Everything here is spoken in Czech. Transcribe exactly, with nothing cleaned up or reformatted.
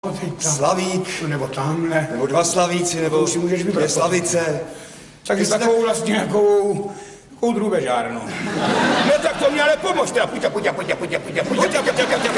Slavík. Nebo tamhle. Nebo dva Slavíci, nebo si můžeš vybrat. dvě Slavice. Takže takovou tak... vlastně nějakou, takovou drůbežárnu. No tak to mě ale pomož, teda pojďte, pojďte, pojďte, pojďte, pojďte, pojďte, pojďte, pojďte,